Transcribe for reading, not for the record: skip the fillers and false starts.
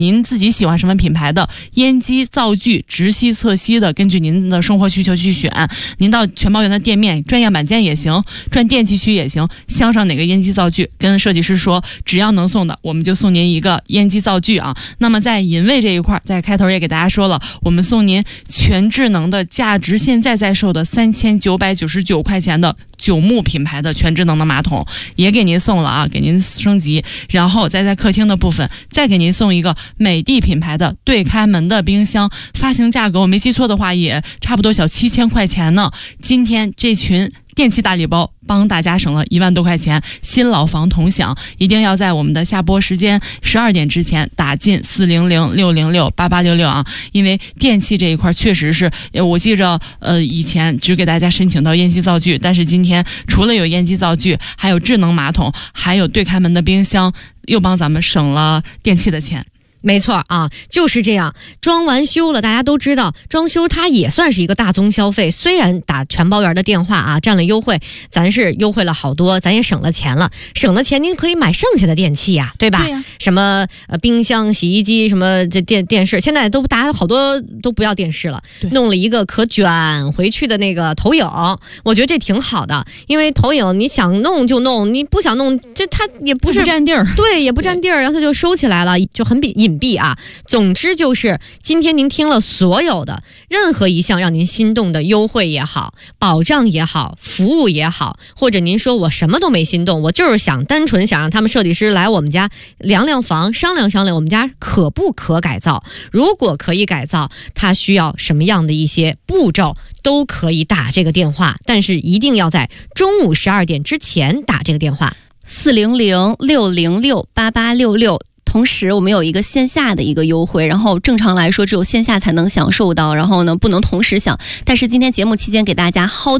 您自己喜欢什么品牌的烟机灶具，直吸侧吸的，根据您的生活需求去选。您到全包园的店面转样板间也行，转电器区也行，镶上哪个烟机灶具，跟设计师说只要能送的我们就送您一个烟机灶具啊。那么在银卫这一块，在开头也给大家说了，我们送您全智能的，价值现在在售的3999块钱的九牧品牌的全智能的马桶也给您送了啊，给您升级。然后再在客厅的部分再给您送一个美的品牌的对开门的冰箱，发行价格我没记错的话也差不多小7000块钱呢。今天这群电器大礼包帮大家省了1万多块钱，新老房同享，一定要在我们的下播时间12点之前打进400-606-8866啊！因为电器这一块确实是，我记着以前只给大家申请到烟机灶具，但是今天除了有烟机灶具，还有智能马桶，还有对开门的冰箱，又帮咱们省了电器的钱。 没错啊，就是这样。装完修了，大家都知道，装修它也算是一个大宗消费。虽然打全包园的电话啊，占了优惠，咱是优惠了好多，咱也省了钱了。省了钱，您可以买剩下的电器呀，对吧？对呀。什么冰箱、洗衣机，什么这电视，现在都大家好多都不要电视了，弄了一个可卷回去的那个投影，我觉得这挺好的，因为投影你想弄就弄，你不想弄，这它也不是不占地儿， 对，也不占地儿，然后它就收起来了，就很隐蔽啊。总之就是今天您听了所有的任何一项让您心动的优惠也好，保障也好，服务也好，或者您说我什么都没心动，我就是单纯想让他们设计师来我们家量量房，商量商量我们家可不可改造，如果可以改造，它需要什么样的一些步骤，都可以打这个电话，但是一定要在中午12点之前打这个电话 400-606-8866。同时我们有一个线下的一个优惠，然后正常来说只有线下才能享受到，然后呢不能同时享，但是今天节目期间给大家薅